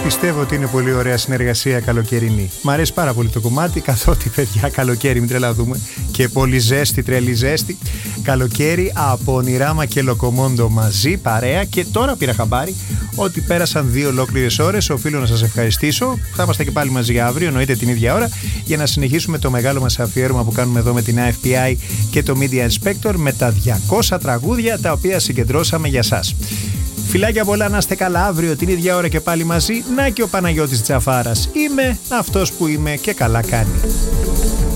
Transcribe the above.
Πιστεύω ότι είναι πολύ ωραία συνεργασία καλοκαιρινή. Μ' αρέσει πάρα πολύ το κομμάτι, καθότι παιδιά καλοκαίρι, μην τρελαθούμε. Και πολύ ζέστη, τρελή ζέστη. Καλοκαίρι από Ονειράμα και Λοκομόντο μαζί, παρέα. Και τώρα πήρα χαμπάρι ότι πέρασαν 2 ολόκληρες ώρες. Οφείλω να σας ευχαριστήσω. Θα είμαστε και πάλι μαζί αύριο, εννοείται την ίδια ώρα, για να συνεχίσουμε το μεγάλο μας αφιέρωμα που κάνουμε εδώ με την AFPI και το Media Inspector με τα 200 τραγούδια τα οποία συγκεντρώσαμε για σας. Φιλάκια πολλά, να είστε καλά, αύριο την ίδια ώρα και πάλι μαζί. Να και ο Παναγιώτης Τζαφάρας. Είμαι αυτός που είμαι και καλά κάνει.